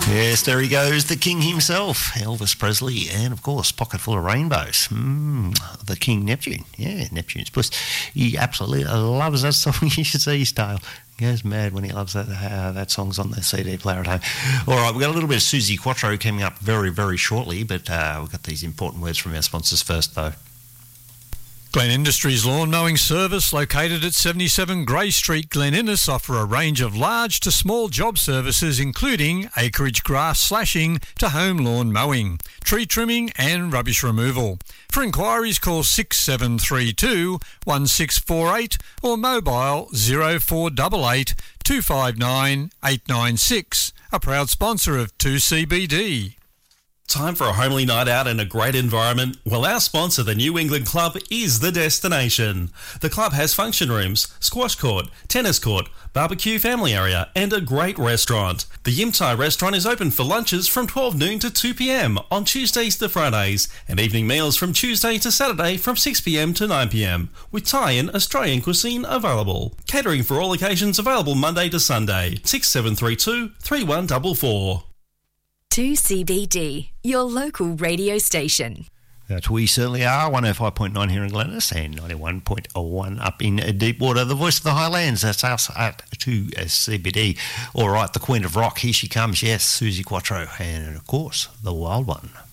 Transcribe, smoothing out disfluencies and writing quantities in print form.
Yes, there he goes, the king himself, Elvis Presley, and of course, Pocket Full of Rainbows. The King Neptune. Yeah, Neptune's Bliss. He absolutely loves that song. You should see his tail. He goes mad when he loves that. That song's on the CD player at home. All right, we've got a little bit of Susie Quattro coming up very, very shortly, but we've got these important words from our sponsors first, though. Glen Industries Lawn Mowing Service, located at 77 Grey Street, Glen Innes, offer a range of large to small job services including acreage grass slashing to home lawn mowing, tree trimming and rubbish removal. For inquiries, call 6732 1648 or mobile 0488 259 896. A proud sponsor of 2CBD. Time for a homely night out in a great environment? Well, our sponsor, the New England Club, is the destination. The club has function rooms, squash court, tennis court, barbecue family area, and a great restaurant. The Yim Thai restaurant is open for lunches from 12 noon to 2 p.m. on Tuesdays to Fridays, and evening meals from Tuesday to Saturday from 6 p.m. to 9 p.m, with Thai and Australian cuisine available. Catering for all occasions available Monday to Sunday. 6732 3144. 2CBD, your local radio station. That we certainly are. 105.9 here in Glennis and 91.1 up in Deepwater. The voice of the Highlands, that's us at 2CBD. All right, the Queen of Rock, here she comes. Yes, Susie Quattro. And, of course, the Wild One.